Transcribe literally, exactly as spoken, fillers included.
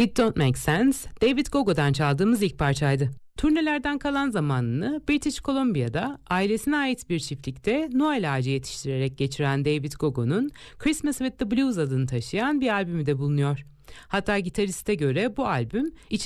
It Don't Make Sense, David Gogo'dan çaldığımız ilk parçaydı. Turnelerden kalan zamanını British Columbia'da ailesine ait bir çiftlikte Noel ağacı yetiştirerek geçiren David Gogo'nun Christmas with the Blues adını taşıyan bir albümü de bulunuyor. Hatta gitariste göre bu albüm